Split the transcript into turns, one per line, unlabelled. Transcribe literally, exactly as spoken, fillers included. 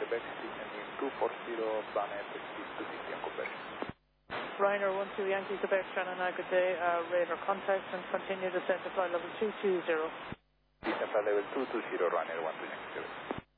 Quebec, descending two four zero, Banet, six two six on conversion.
Ryanair one two Yankee Quebec, Shannon, good day, uh, radar contact and continue descent to flight level two two zero.
Descent flight level two two zero, Ryanair one two Yankee Quebec.